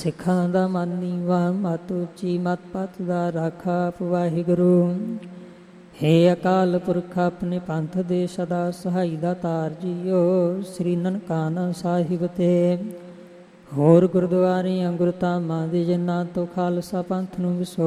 ਸਿੱਖਾਂ ਦਾ ਮਨ ਨੀਵਾ, ਮਤ ਉੱਚੀ ਮਤ ਪਤ ਦਾ ਰਾਖਾ ਵਾਹਿਗੁਰੂ। ਹੇ ਅਕਾਲ ਪੁਰਖ ਆਪਣੇ ਪੰਥ ਦੇ ਸਦਾ ਸਹਾਈ ਦਾ ਤਾਰ ਜੀਓ। ਸ੍ਰੀ ਨਨਕਾਣਾ ਸਾਹਿਬ ਤੇ ਹੋਰ ਗੁਰਦੁਆਰਿਆਂ ਗੁਰਧਾਮਾਂ ਦੇ ਜਿਨ੍ਹਾਂ ਤੋਂ ਖਾਲਸਾ ਪੰਥ ਨੂੰ ਵਿਸੋ